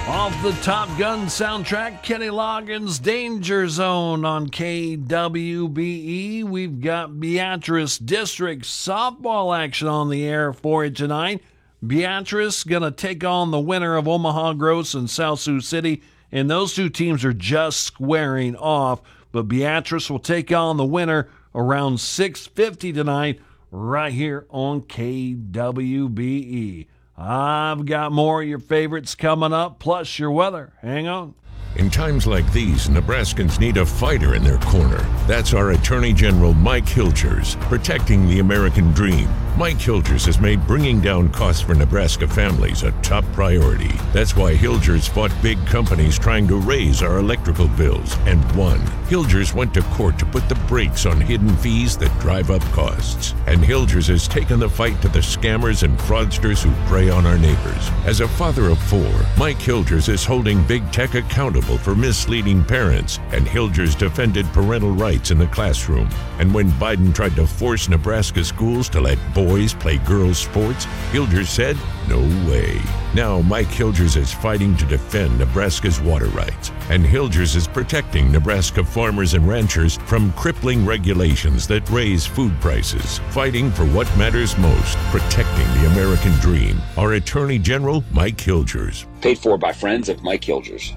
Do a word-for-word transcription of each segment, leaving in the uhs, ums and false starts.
Off the Top Gun soundtrack, Kenny Loggins' Danger Zone on K W B E. We've got Beatrice District softball action on the air for you tonight. Beatrice going to take on the winner of Omaha Gross and South Sioux City, and those two teams are just squaring off. But Beatrice will take on the winner around six fifty tonight right here on K W B E. I've got more of your favorites coming up, plus your weather. Hang on. In times like these, Nebraskans need a fighter in their corner. That's our Attorney General Mike Hilgers, protecting the American dream. Mike Hilgers has made bringing down costs for Nebraska families a top priority. That's why Hilgers fought big companies trying to raise our electrical bills and won. Hilgers went to court to put the brakes on hidden fees that drive up costs. And Hilgers has taken the fight to the scammers and fraudsters who prey on our neighbors. As a father of four, Mike Hilgers is holding big tech accountable for misleading parents, and Hilgers defended parental rights in the classroom. And when Biden tried to force Nebraska schools to let boys play girls' sports, Hilgers said, no way. Now Mike Hilgers is fighting to defend Nebraska's water rights, and Hilgers is protecting Nebraska farmers and ranchers from crippling regulations that raise food prices, fighting for what matters most, protecting the American dream. Our Attorney General, Mike Hilgers. Paid for by friends of Mike Hilgers.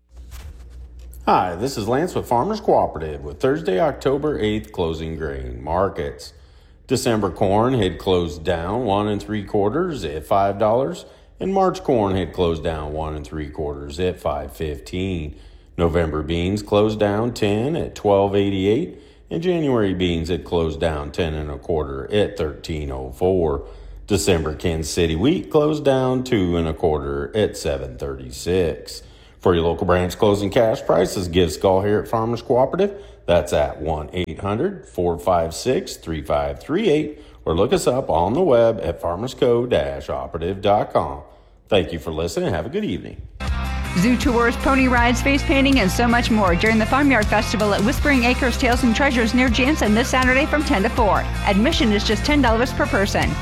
Hi, this is Lance with Farmers Cooperative with Thursday, October eighth closing grain markets. December corn had closed down one and three quarters at five dollars, and March corn had closed down one and three quarters at five fifteen. November beans closed down ten at twelve eighty-eight, and January beans had closed down ten and a quarter at thirteen oh four. December Kansas City wheat closed down two and a quarter at seven thirty-six. For your local branch closing cash prices, give us a call here at Farmers Cooperative. That's at one eight hundred, four five six, three five three eight, or look us up on the web at farmers co dash operative dot com. Thank you for listening. Have a good evening. Zoo tours, pony rides, face painting, and so much more during the Farmyard Festival at Whispering Acres Tales and Treasures near Jansen this Saturday from ten to four. Admission is just ten dollars per person.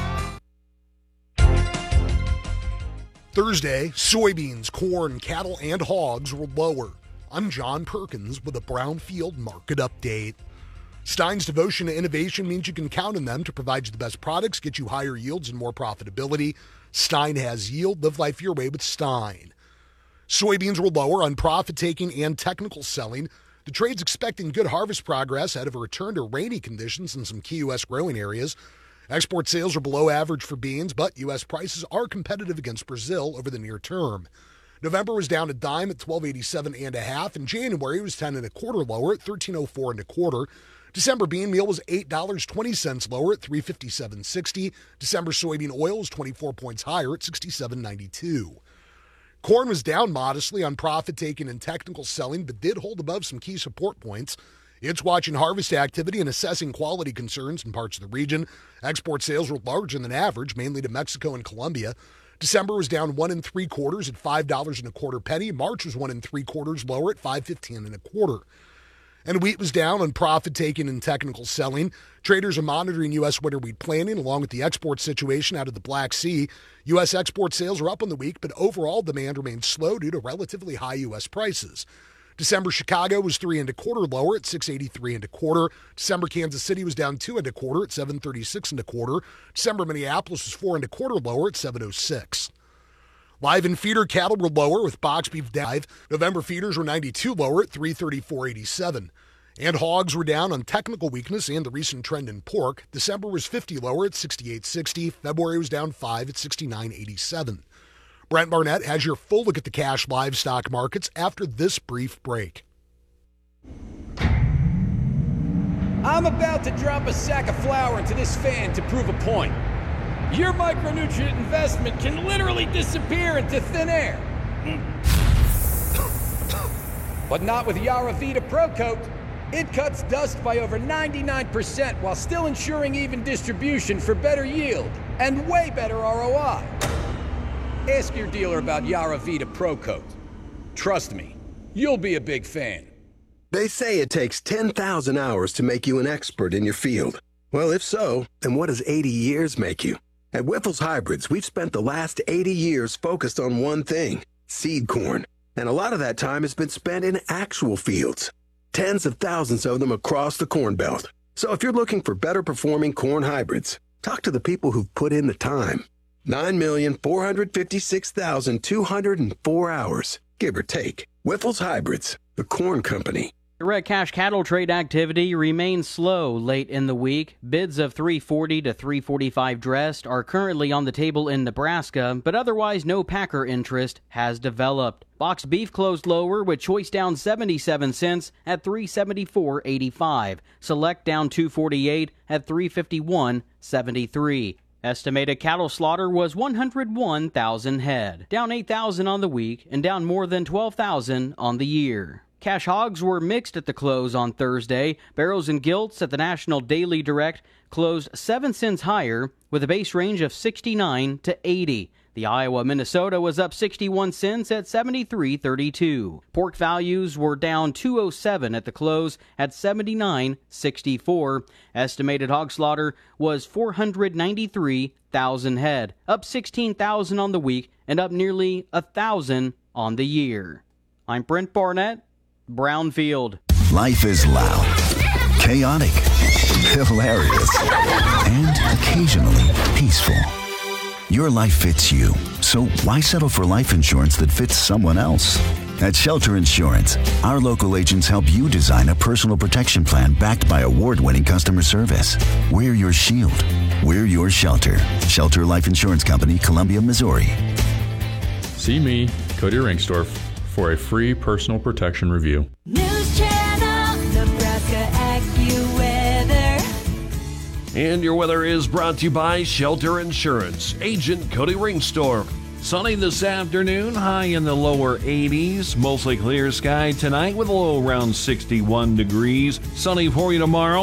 Thursday, soybeans, corn, cattle, and hogs were lower. I'm John Perkins with a Brownfield Market Update. Stein's devotion to innovation means you can count on them to provide you the best products, get you higher yields and more profitability. Stein has yield. Live life your way with Stein. Soybeans were lower on profit-taking and technical selling. The trade's expecting good harvest progress out of a return to rainy conditions in some key U S growing areas. Export sales are below average for beans, but U S prices are competitive against Brazil over the near term. November was down a dime at twelve eighty-seven and a half, and January was ten and a quarter lower at thirteen oh four and a quarter. December bean meal was eight dollars and twenty cents lower at three fifty-seven sixty. December soybean oil was twenty-four points higher at sixty-seven ninety-two. Corn was down modestly on profit-taking and technical selling, but did hold above some key support points. It's watching harvest activity and assessing quality concerns in parts of the region. Export sales were larger than average, mainly to Mexico and Colombia. December was down one and three quarters at five dollars and a quarter penny. March was one and three quarters lower at five fifteen and a quarter. And wheat was down on profit-taking and technical selling. Traders are monitoring U S winter wheat planting along with the export situation out of the Black Sea. U S export sales are up on the week, but overall demand remains slow due to relatively high U S prices. December Chicago was three and a quarter lower at six eighty-three and a quarter. December Kansas City was down two and a quarter at seven thirty-six and a quarter. December Minneapolis was four and a quarter lower at seven oh six. Live and feeder cattle were lower with box beef down. November feeders were ninety-two lower at three thirty-four eighty-seven. And hogs were down on technical weakness and the recent trend in pork. December was fifty lower at sixty-eight sixty. February was down five at sixty-nine eighty-seven. Brent Barnett has your full look at the cash livestock markets after this brief break. I'm about to drop a sack of flour into this fan to prove a point. Your micronutrient investment can literally disappear into thin air. But not with Yaravita Pro Coat. It cuts dust by over ninety-nine percent while still ensuring even distribution for better yield and way better R O I. Ask your dealer about Yaravita Pro Coat. Trust me, you'll be a big fan. They say it takes ten thousand hours to make you an expert in your field. Well, if so, then what does eighty years make you? At Whiffles Hybrids, we've spent the last eighty years focused on one thing: seed corn. And a lot of that time has been spent in actual fields. Tens of thousands of them across the Corn Belt. So if you're looking for better performing corn hybrids, talk to the people who've put in the time. nine million four hundred fifty-six thousand two hundred four hours, give or take. Whiffles Hybrids, the corn company. Direct cash cattle trade activity remains slow late in the week. Bids of three forty to three forty-five dressed are currently on the table in Nebraska, but otherwise no packer interest has developed. Boxed beef closed lower with choice down seventy-seven cents at three seventy-four eighty-five. Select down two forty-eight at three fifty-one seventy-three. Estimated cattle slaughter was one hundred one thousand head, down eight thousand on the week and down more than twelve thousand on the year. Cash hogs were mixed at the close on Thursday. Barrows and Gilts at the National Daily Direct closed seven cents higher with a base range of sixty-nine to eighty. The Iowa Minnesota was up sixty-one cents at seventy-three thirty-two. Pork values were down two oh seven at the close at seventy-nine sixty-four. Estimated hog slaughter was four hundred ninety-three thousand head, up sixteen thousand on the week and up nearly one thousand on the year. I'm Brent Barnett, Brownfield. Life is loud, chaotic, hilarious, and occasionally peaceful. Your life fits you, so why settle for life insurance that fits someone else? At Shelter Insurance, our local agents help you design a personal protection plan backed by award-winning customer service. We're your shield. We're your shelter. Shelter Life Insurance Company, Columbia, Missouri. See me, Cody Ringstorff, for a free personal protection review. News Channel, Nebraska AccuWeather. And your weather is brought to you by Shelter Insurance. Agent Cody Ringstorff. Sunny this afternoon, high in the lower eighties. Mostly clear sky tonight with a low around sixty-one degrees. Sunny for you tomorrow.